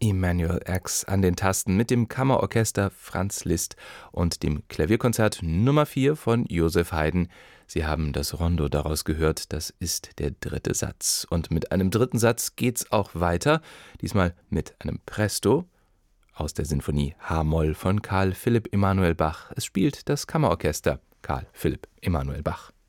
Emanuel Ax an den Tasten mit dem Kammerorchester Franz Liszt und dem Klavierkonzert Nummer 4 von Joseph Haydn. Sie haben das Rondo daraus gehört, das ist der 3. Satz. Und mit einem 3. Satz geht's auch weiter, diesmal mit einem Presto aus der Sinfonie H-Moll von Carl Philipp Emanuel Bach. Es spielt das Kammerorchester Carl Philipp Emanuel Bach.